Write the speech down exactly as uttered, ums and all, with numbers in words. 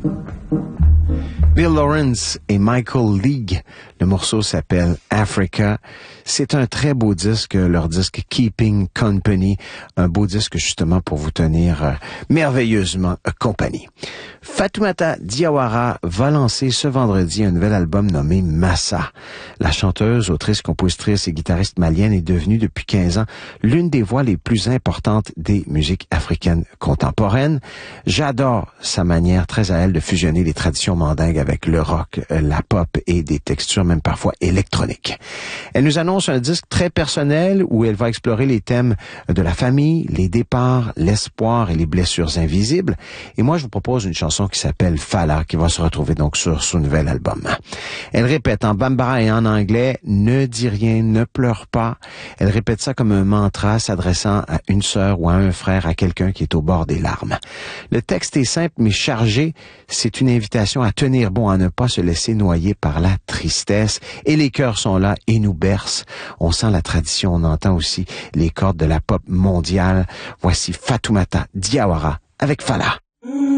Bill Lawrence et Michael League. Le morceau s'appelle Africa. C'est un très beau disque, leur disque Keeping Company. Un beau disque justement pour vous tenir euh, merveilleusement euh, compagnie. Fatoumata Diawara va lancer ce vendredi un nouvel album nommé Massa. La chanteuse, autrice, compositrice et guitariste malienne est devenue depuis quinze ans l'une des voix les plus importantes des musiques africaines contemporaines. J'adore sa manière très à elle de fusionner les traditions mandingues avec le rock, la pop et des textures même parfois électroniques. Elle nous annonce un disque très personnel où elle va explorer les thèmes de la famille, les départs, l'espoir et les blessures invisibles. Et moi, je vous propose une chanson qui s'appelle Fala, qui va se retrouver donc sur son nouvel album. Elle répète en bambara et en anglais, ne dis rien, ne pleure pas. Elle répète ça comme un mantra s'adressant à une sœur ou à un frère, à quelqu'un qui est au bord des larmes. Le texte est simple mais chargé. C'est une invitation à tenir bon, à ne pas se laisser noyer par la tristesse. Et les chœurs sont là et nous bercent. On sent la tradition, on entend aussi les cordes de la pop mondiale. Voici Fatoumata Diawara avec Fala.